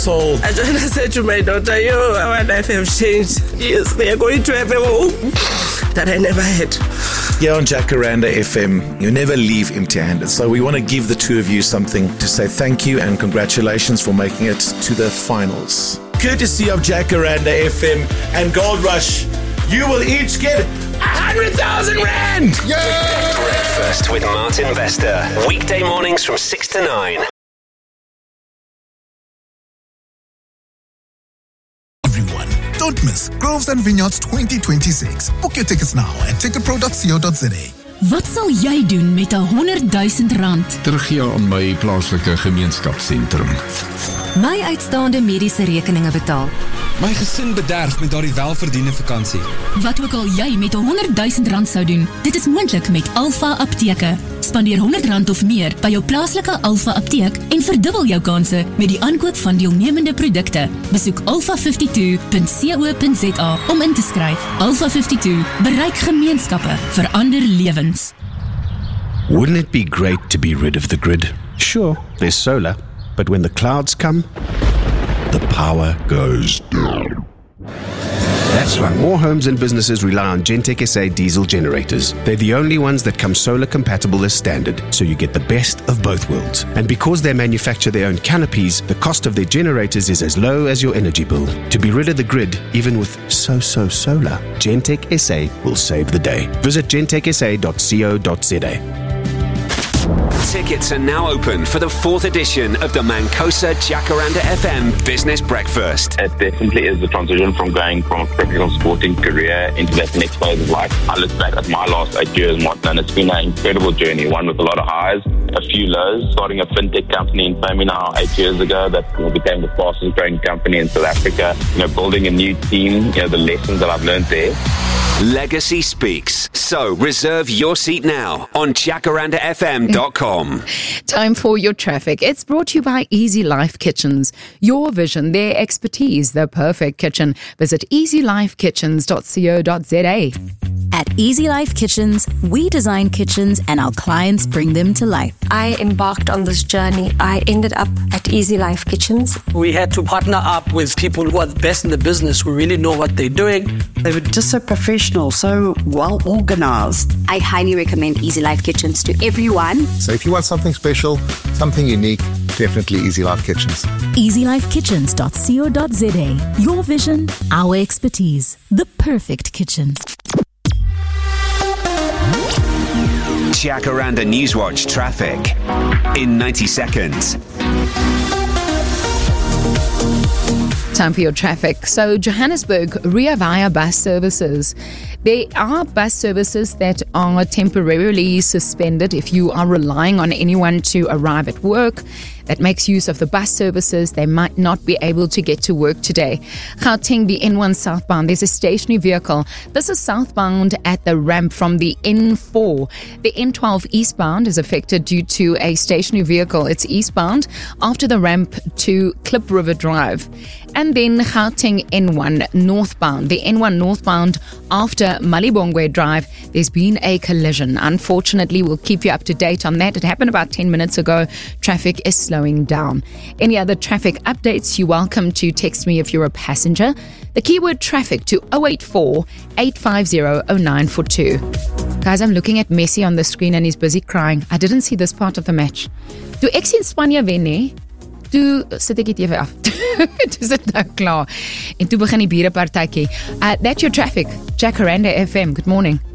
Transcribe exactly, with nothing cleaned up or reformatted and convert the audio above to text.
Soul. I just said to my daughter, yo, our life has changed. Yes, they are going to have a home that I never had. Here on Jacaranda F M, you never leave empty-handed. So we want to give the two of you something to say thank you and congratulations for making it to the finals. Courtesy of Jacaranda F M and Gold Rush, you will each get one hundred thousand rand! Yeah! Breakfast with Martin Vester. Weekday mornings from six to nine. Don't miss Groves and Vineyards twenty twenty-six. Book your tickets now at ticketpro dot co dot za. Wat sal jy doen met een honderdduisend rand? Teruggee aan my plaaslike gemeenskapsentrum. My uitstaande mediese rekeninge betaal. My gesin bederf met daardie welverdiende vakansie. Wat ook al jy met een honderdduisend rand sou doen, dit is moontlik met Alpha Apteke. Spandeer honderd rand of meer by jou plaaslike Alpha Apteek en verdubbel jou kanse met die aankoop van deelnemende produkte. Besoek alpha vyfentwintig punt co punt za om in te skryf. Alpha vyfentwintig bereik gemeenskappe, verander lewens. Wouldn't it be great to be rid of the grid? Sure, there's solar, but when the clouds come, the power goes down. That's why more homes and businesses rely on Gentech S A diesel generators. They're the only ones that come solar compatible as standard, so you get the best of both worlds. And because they manufacture their own canopies, the cost of their generators is as low as your energy bill. To be rid of the grid, even with so-so solar, Gentech S A will save the day. Visit gentech s a dot co dot za. Tickets are now open for the fourth edition of the Mancosa Jacaranda F M Business Breakfast. It definitely is the transition from going from a professional sporting career into that next phase of life. I look back at my last eight years, Martin, and it's been an incredible journey, one with a lot of highs, a few lows, starting a fintech company in Femina eight years ago that you know, became the fastest growing company in South Africa, you know, building a new team, you know, the lessons that I've learned there. Legacy speaks. So reserve your seat now on jacaranda f m dot com. Time for your traffic. It's brought to you by Easy Life Kitchens. Your vision, their expertise, the perfect kitchen. Visit easy life kitchens dot co dot za. At Easy Life Kitchens, we design kitchens and our clients bring them to life. I embarked on this journey. I ended up at Easy Life Kitchens. We had to partner up with people who are the best in the business, who really know what they're doing. They were just so professional, so well organized. I highly recommend Easy Life Kitchens to everyone. So if you want something special, something unique, definitely Easy Life Kitchens. easy life kitchens dot co dot za. Your vision, our expertise. The perfect kitchen. Jacaranda Newswatch traffic in ninety seconds. Time for your traffic. So, Johannesburg, Ria Vaya bus services. There are bus services that are temporarily suspended if you are relying on anyone to arrive at work that makes use of the bus services. They might not be able to get to work today. Gauteng, the N one southbound, there's a stationary vehicle. This is southbound at the ramp from the N four. The N twelve eastbound is affected due to a stationary vehicle. It's eastbound after the ramp to Klip River Drive. And then Gauteng N one northbound. The N one northbound after Malibongwe Drive, there's been a collision. Unfortunately, we'll keep you up to date on that. It happened about ten minutes ago. Traffic is slowing down. Any other traffic updates, you're welcome to text me if you're a passenger. The keyword traffic to zero eight four, eight five zero, zero nine four two. Guys, I'm looking at Messi on the screen and he's busy crying. I didn't see this part of the match. Toe ek sien Spanje wen nie, toe sit ek die T V af. Toe sit nou klaar. En toe begin die bierepartytjie. Uh, that's your traffic. Jacaranda F M. Good morning.